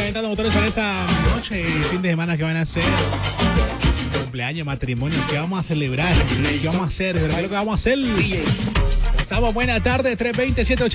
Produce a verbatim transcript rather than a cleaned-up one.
calentando motores para esta noche, fin de semana que van a ser cumpleaños, matrimonios, que vamos a celebrar, qué vamos a hacer, ¿qué es lo que vamos a hacer? Estamos, buena tarde, tres veinte, siete ochenta.